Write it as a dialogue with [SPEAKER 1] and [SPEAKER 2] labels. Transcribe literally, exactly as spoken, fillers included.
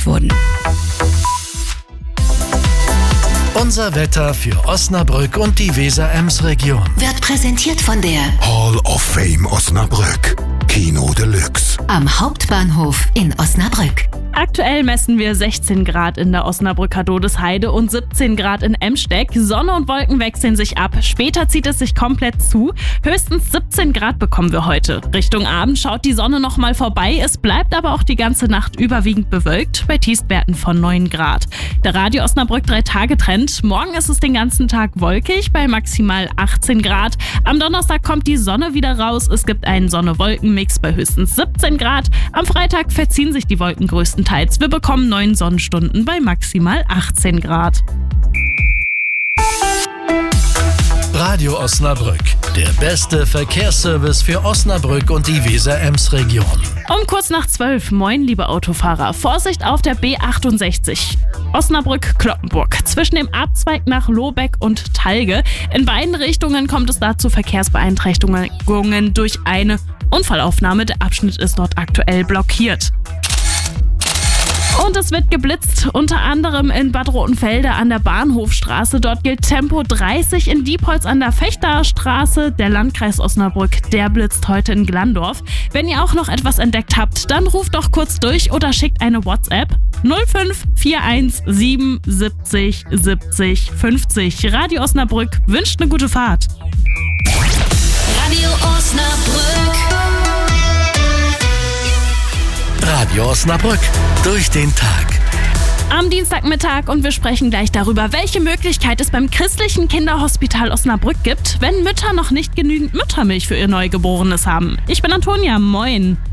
[SPEAKER 1] wurden.
[SPEAKER 2] Unser Wetter für Osnabrück und die Weser-Ems-Region
[SPEAKER 1] Wird präsentiert von der
[SPEAKER 3] Hall of Fame Osnabrück. Kino Deluxe.
[SPEAKER 1] am Hauptbahnhof in Osnabrück.
[SPEAKER 4] Aktuell messen wir sechzehn Grad in der Osnabrücker Dodesheide und siebzehn Grad in Emsteck. Sonne und Wolken wechseln sich ab. Später zieht es sich komplett zu. Höchstens siebzehn Grad bekommen wir heute. Richtung Abend schaut die Sonne nochmal vorbei. Es bleibt aber auch die ganze Nacht überwiegend bewölkt bei Tiefstwerten von neun Grad. Der Radio Osnabrück drei Tage Trend. Morgen ist es den ganzen Tag wolkig bei maximal achtzehn Grad. Am Donnerstag kommt die Sonne wieder raus. Es gibt einen Sonne-Wolken-Mix bei höchstens siebzehn Grad. Am Freitag verziehen sich die Wolken größtenteils. Wir bekommen neun Sonnenstunden bei maximal achtzehn Grad.
[SPEAKER 2] Radio Osnabrück, der beste Verkehrsservice für Osnabrück und die Weser-Ems-Region.
[SPEAKER 4] Um kurz nach zwölf, moin liebe Autofahrer, Vorsicht auf der B achtundsechzig. Osnabrück-Cloppenburg, zwischen dem Abzweig nach Lobeck und Talge. In beiden Richtungen kommt es da zu Verkehrsbeeinträchtigungen durch eine Unfallaufnahme. Der Abschnitt ist dort aktuell blockiert. Und es wird geblitzt, unter anderem in Bad Rotenfelde an der Bahnhofstraße. Dort gilt Tempo dreißig. In Diepholz an der Fechterstraße. Der Landkreis Osnabrück, der blitzt heute in Glandorf. Wenn ihr auch noch etwas entdeckt habt, dann ruft doch kurz durch oder schickt eine WhatsApp. null fünf vier eins sieben siebzig siebzig fünfzig. Radio Osnabrück wünscht eine gute Fahrt.
[SPEAKER 1] Radio Osnabrück.
[SPEAKER 2] Radio Osnabrück, durch den Tag.
[SPEAKER 4] Am Dienstagmittag und wir sprechen gleich darüber, welche Möglichkeit es beim christlichen Kinderhospital Osnabrück gibt, wenn Mütter noch nicht genügend Muttermilch für ihr Neugeborenes haben. Ich bin Antonia, moin.